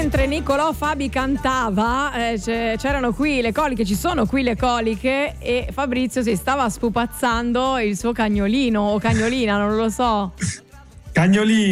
mentre Niccolò Fabi cantava, c'erano qui le coliche, ci sono qui le coliche, e Fabrizio si stava spupazzando il suo cagnolino o cagnolina, non lo so. Cagnolino.